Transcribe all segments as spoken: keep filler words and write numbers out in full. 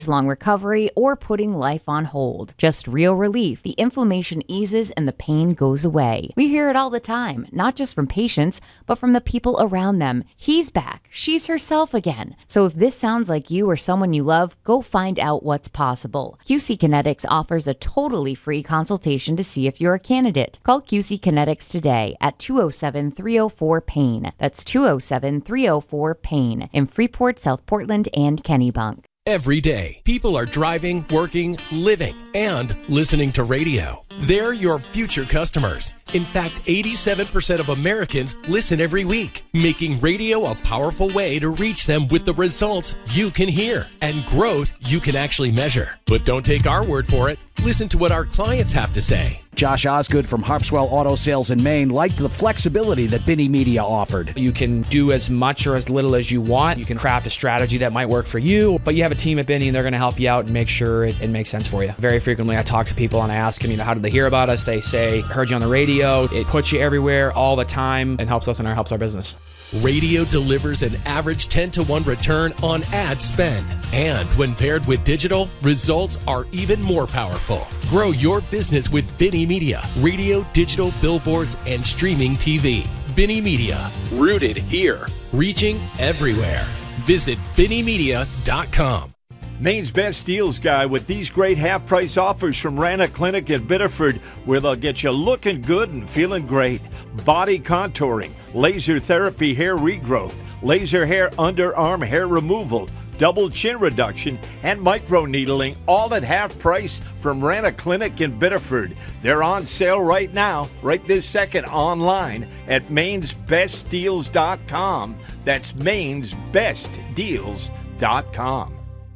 long recovery, or putting life on hold. Just real relief. The inflammation eases and the pain goes away. We hear it all the time, not just from patients, but from the people around them. He's back. She's herself again. So if this sounds like you or someone you love, go find out what's possible. Q C Kinetics offers a totally free consultation to see if you're a candidate. Call Q C Kinetics today at two oh seven, three oh four, pain. That's two oh seven, three oh four, pain in Freeport, South Portland, and Kennebunk. Every day, people are driving, working, living, and listening to radio. They're your future customers. In fact, eighty-seven percent of Americans listen every week, making radio a powerful way to reach them with the results you can hear and growth you can actually measure. But don't take our word for it. Listen to what our clients have to say. Josh Osgood from Harpswell Auto Sales in Maine liked the flexibility that Binney Media offered. You can do as much or as little as you want. You can craft a strategy that might work for you, but you have a team at Binney and they're going to help you out and make sure it, it makes sense for you. Very frequently I talk to people and I ask them, you know, how did they hear about us? They say, heard you on the radio. It puts you everywhere all the time and helps us and our helps our business. Radio delivers an average ten to one return on ad spend. And when paired with digital, results are even more powerful. Grow your business with Binney Media, radio, digital, billboards, and streaming T V. Binney Media, rooted here, reaching everywhere. Visit binney media dot com. Maine's best deals guy with these great half-price offers from Rana Clinic in Biddeford, where they'll get you looking good and feeling great. Body contouring, laser therapy hair regrowth, laser hair underarm hair removal, double chin reduction, and microneedling, all at half price from Rana Clinic in Biddeford. They're on sale right now, right this second, online at mains best deals dot com. That's mains best deals dot com.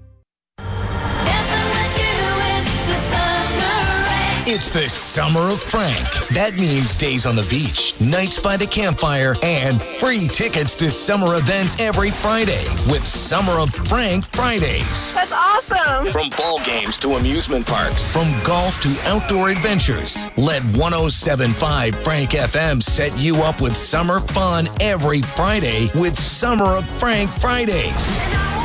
It's the summer of Frank. That means days on the beach, nights by the campfire, and free tickets to summer events every Friday with Summer of Frank Fridays. That's awesome. From ball games to amusement parks, from golf to outdoor adventures, let one oh seven point five Frank F M set you up with summer fun every Friday with Summer of Frank Fridays.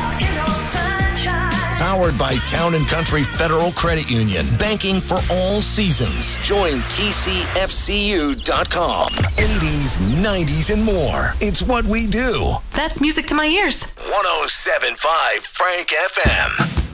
Powered by Town and Country Federal Credit Union. Banking for all seasons. Join T C F C U dot com. eighties, nineties, and more. It's what we do. That's music to my ears. one oh seven point five Frank F M.